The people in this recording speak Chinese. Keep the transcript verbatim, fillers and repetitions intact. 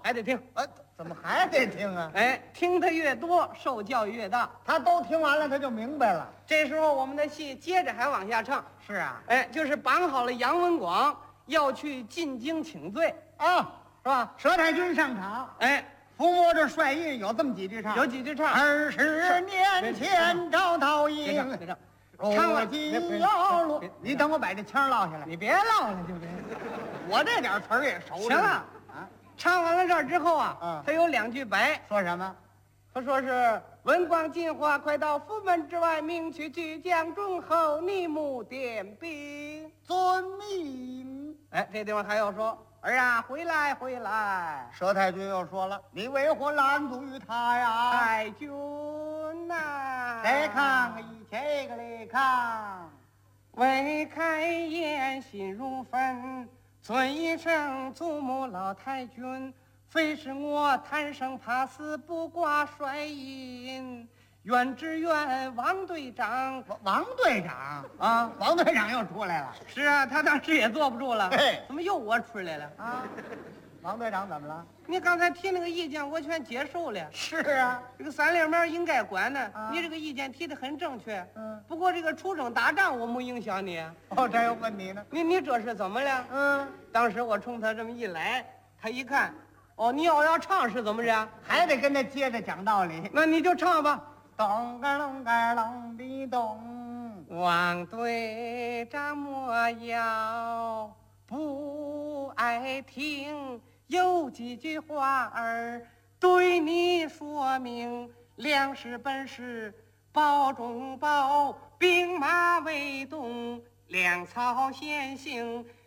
还得听。 呃，怎么还得听啊？ 哎，听得越多，受教育越大。 他都听完了，他就明白了。 这时候我们的戏接着还往下唱。 是啊， 哎，就是绑好了杨文广要去进京请罪， 啊， 是吧？ 佘太君上场， 哎， 抚摸着帅印，有这么几句唱。 有几句唱。 二十年前招桃别唱，别营， 唱， 唱了今要落。你等我把这腔落下来。 你别唠了，就别。 我这点词儿也熟着呢。 行了啊， 唱完了这儿之后啊， 嗯他有两句白， 说什么？ 他说是文广进化，快到府门之外，命去巨将忠厚，逆目点兵。 遵命。 哎，这地方还要说儿啊，回来回来， 佘太君又说了：“你为何拦阻于他呀太君呐、 再看一这个来看， 未开言心如焚，尊一声祖母老太君，非是我贪生怕死，不挂帅印。愿只愿王队长王王队长啊， 王队长又出来了是啊，他当时也坐不住了， 嘿怎么又我出来了？ 啊！王队长怎么了？ 你刚才提那个意见，我全接受了。 是啊， 这个三令面应该管呢， 啊你这个意见提的很正确。 嗯， 不过这个出征打仗我没影响你， 哦，这又问你呢。 你你这是怎么了？ 嗯， 当时我冲他这么一来，他一看，哦，你要要唱是怎么着？ 还得跟他接着讲道理。 那你就唱吧。 咚个隆个隆的咚， 王队长莫要不爱听，有几句话儿对你说明：粮食本是包中包，兵马未动，粮草先行。